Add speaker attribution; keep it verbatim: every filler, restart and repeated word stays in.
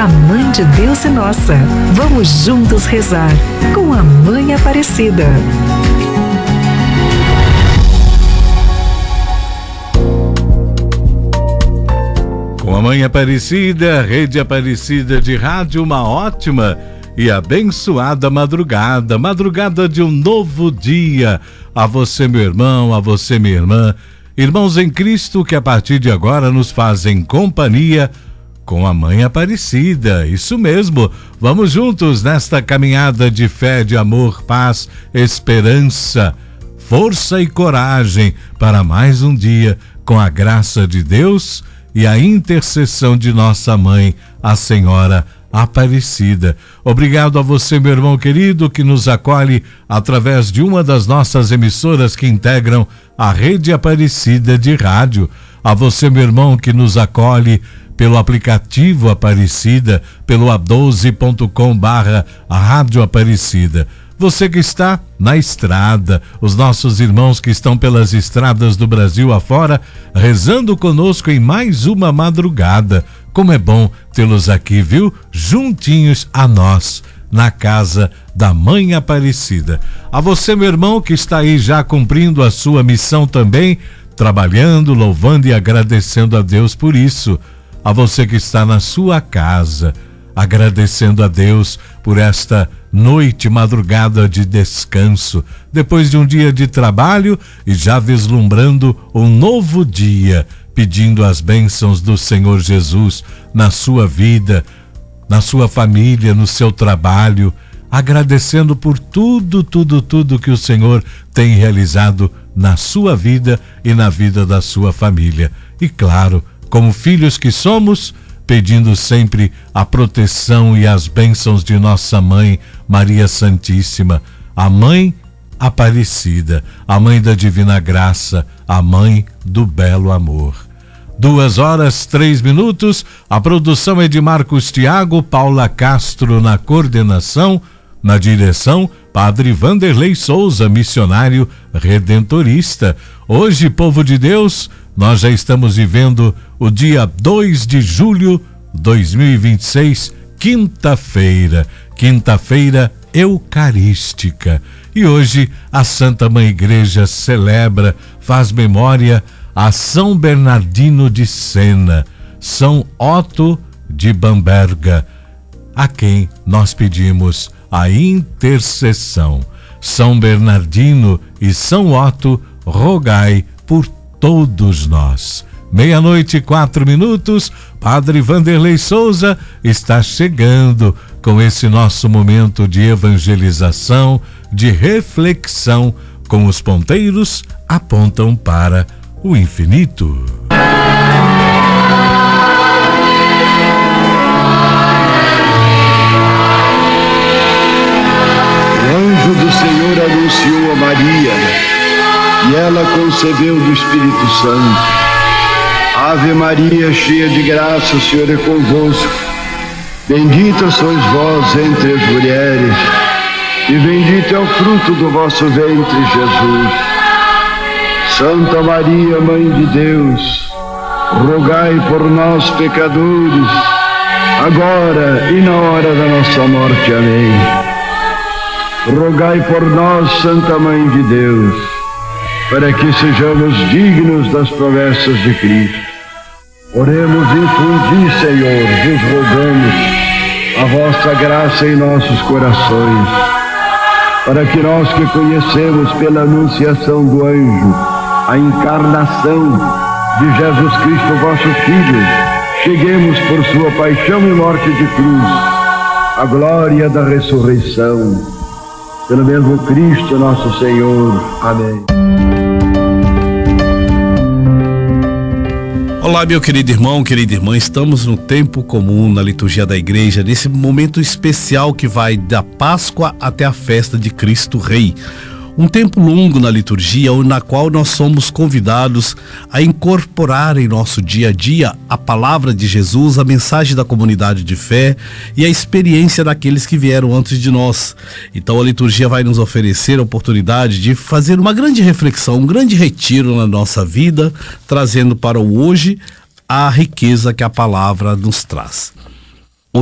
Speaker 1: a Mãe de Deus é nossa. Vamos juntos rezar com a Mãe Aparecida.
Speaker 2: Com a Mãe Aparecida, Rede Aparecida de Rádio, uma ótima e abençoada madrugada, madrugada de um novo dia. A você, meu irmão, a você, minha irmã, irmãos em Cristo que a partir de agora nos fazem companhia com a Mãe Aparecida. Isso mesmo, vamos juntos nesta caminhada de fé, de amor, paz, esperança, força e coragem para mais um dia com a graça de Deus e a intercessão de nossa Mãe, a Senhora Aparecida. Obrigado a você, meu irmão querido, que nos acolhe através de uma das nossas emissoras que integram a Rede Aparecida de Rádio. A você, meu irmão, que nos acolhe pelo aplicativo Aparecida, pelo a doze ponto com barra Rádio Aparecida. Você que está na estrada, os nossos irmãos que estão pelas estradas do Brasil afora, rezando conosco em mais uma madrugada. Como é bom tê-los aqui, viu? Juntinhos a nós, na casa da Mãe Aparecida. A você, meu irmão, que está aí já cumprindo a sua missão também, trabalhando, louvando e agradecendo a Deus por isso. A você que está na sua casa, agradecendo a Deus por esta noite, madrugada de descanso, depois de um dia de trabalho e já vislumbrando um novo dia, pedindo as bênçãos do Senhor Jesus na sua vida, na sua família, no seu trabalho, agradecendo por tudo, tudo, tudo que o Senhor tem realizado na sua vida e na vida da sua família. E claro, como filhos que somos, pedindo sempre a proteção e as bênçãos de nossa Mãe Maria Santíssima, a Mãe Aparecida, a Mãe da Divina Graça, a Mãe do Belo Amor. Duas horas, três minutos, a produção é de Marcos Thiago, Paula Castro na coordenação, na direção, Padre Vanderlei Souza, missionário redentorista. Hoje, povo de Deus, nós já estamos vivendo o dia dois de julho de dois mil e vinte e seis, quinta-feira, quinta-feira eucarística. E hoje a Santa Mãe Igreja celebra, faz memória a São Bernardino de Sena, São Otto de Bamberga, a quem nós pedimos a intercessão. São Bernardino e São Otto, rogai por todos nós. Meia-noite e quatro minutos, Padre Vanderlei Souza está chegando com esse nosso momento de evangelização, de reflexão, com os ponteiros apontam para o infinito.
Speaker 3: O anjo do Senhor anunciou a Maria, e ela concebeu do Espírito Santo. Ave Maria, cheia de graça, o Senhor é convosco. Bendita sois vós entre as mulheres, e bendito é o fruto do vosso ventre, Jesus. Santa Maria, Mãe de Deus, rogai por nós, pecadores, agora e na hora da nossa morte. Amém. Rogai por nós, Santa Mãe de Deus, para que sejamos dignos das promessas de Cristo. Oremos, infundi, Senhor, vos rogamos a vossa graça em nossos corações, para que nós que conhecemos pela anunciação do anjo a encarnação de Jesus Cristo, vosso Filho, cheguemos por sua paixão e morte de cruz à glória da ressurreição. Pelo mesmo Cristo nosso Senhor. Amém.
Speaker 4: Olá, meu querido irmão, querida irmã, estamos no tempo comum na liturgia da igreja, nesse momento especial que vai da Páscoa até a festa de Cristo Rei. Um tempo longo na liturgia, na qual nós somos convidados a incorporar em nosso dia a dia a palavra de Jesus, a mensagem da comunidade de fé e a experiência daqueles que vieram antes de nós. Então a liturgia vai nos oferecer a oportunidade de fazer uma grande reflexão, um grande retiro na nossa vida, trazendo para o hoje a riqueza que a palavra nos traz.